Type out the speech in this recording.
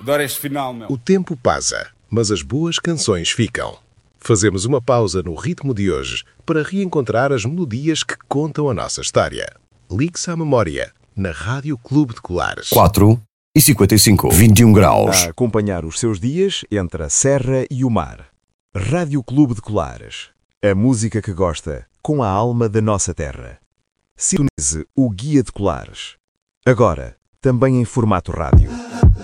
Adoro este final, meu. O tempo passa, mas as boas canções ficam. Fazemos uma pausa no ritmo de hoje para reencontrar as melodias que contam a nossa história. Ligue-se à memória, na Rádio Clube de Colares. 4h55, 21 graus. A acompanhar os seus dias entre a serra e o mar. Rádio Clube de Colares. A música que gosta, com a alma da nossa terra. Sintonize o Guia de Colares. Agora, também em formato rádio.